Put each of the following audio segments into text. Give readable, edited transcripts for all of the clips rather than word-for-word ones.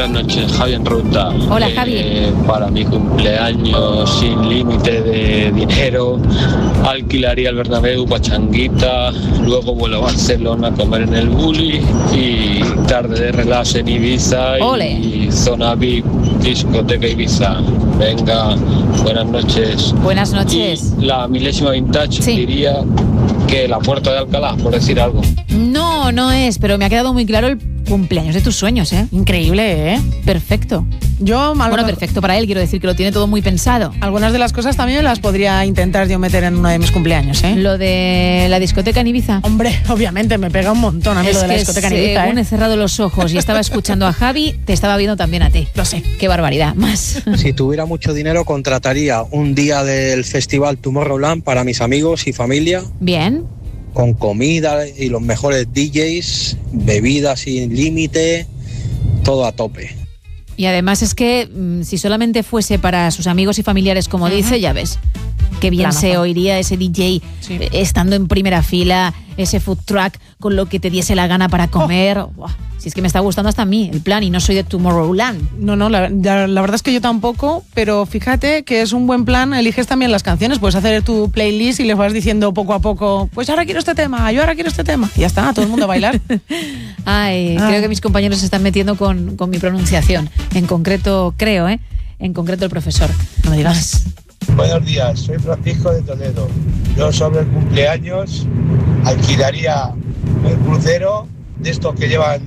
Buenas noches, Javi en ruta. Hola, Javi. Para mi cumpleaños sin límite de dinero, alquilaría el Bernabéu, pachanguita, luego vuelo a Barcelona a comer en el Bulli y tarde de relax en Ibiza. Ole. Y zona VIP, discoteca Ibiza. Venga, buenas noches. Buenas noches. Y la milésima vintage Sí. diría que la Puerta de Alcalá, por decir algo. No, no es, pero me ha quedado muy claro el cumpleaños de tus sueños, ¿eh? Increíble, ¿eh? Perfecto. Yo, Bueno, perfecto para él, quiero decir que lo tiene todo muy pensado. Algunas de las cosas también las podría intentar yo meter en uno de mis cumpleaños, ¿eh? Lo de la discoteca en Ibiza. Hombre, obviamente, me pega un montón a mí lo de la discoteca en Ibiza, según he cerrado los ojos y estaba escuchando a Javi, te estaba viendo también a ti. Lo sé. Qué barbaridad. Más. Si tuviera mucho dinero, contrataría un día del festival Tomorrowland para mis amigos y familia, Bien. con comida y los mejores DJs, bebidas sin límite, todo a tope. Y además es que si solamente fuese para sus amigos y familiares, como dice, ya ves, qué bien Planazo. se oiría ese DJ Sí. estando en primera fila, ese food truck con lo que te diese la gana para comer. Buah, si es que me está gustando hasta a mí el plan y no soy de Tomorrowland. No, la verdad es que yo tampoco, pero fíjate que es un buen plan, eliges también las canciones, puedes hacer tu playlist y les vas diciendo poco a poco, pues ahora quiero este tema, yo ahora quiero este tema. Y ya está, todo el mundo a bailar. Creo que mis compañeros se están metiendo con mi pronunciación. En concreto, creo, en concreto el profesor. No me digas. Buenos días, soy Francisco de Toledo. Yo sobre el cumpleaños alquilaría el crucero de estos que llevan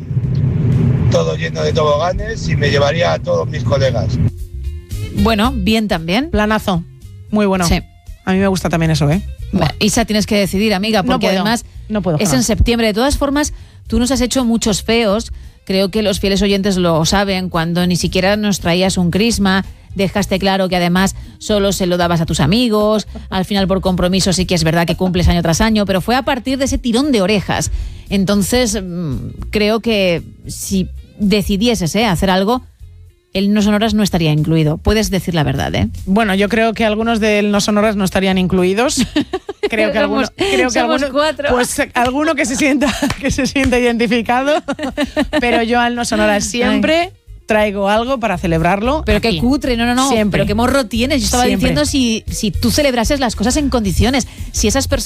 todo lleno de toboganes y me llevaría a todos mis colegas. Bueno, bien también. Planazo, muy bueno. Sí. A mí me gusta también eso, ¿eh? Bueno, Isa, tienes que decidir, amiga, porque además no puedo es jamás. en septiembre. De todas formas, tú nos has hecho muchos feos. Creo que los fieles oyentes lo saben. Cuando ni siquiera nos traías un crisma, dejaste claro que además solo se lo dabas a tus amigos. Al final, por compromiso, sí que es verdad que cumples año tras año, pero fue a partir de ese tirón de orejas. Entonces, creo que si decidieses hacer algo, el No Sonoras no estaría incluido. Puedes decir la verdad, ¿eh? Bueno, yo creo que algunos del No Sonoras no estarían incluidos. Creo que algunos, cuatro. pues alguno que se sienta identificado, pero yo al No Sonoras siempre traigo algo para celebrarlo. Pero aquí. qué cutre, no. Siempre. Pero qué morro tienes. Yo estaba Siempre. diciendo si tú celebrases las cosas en condiciones, si esas personas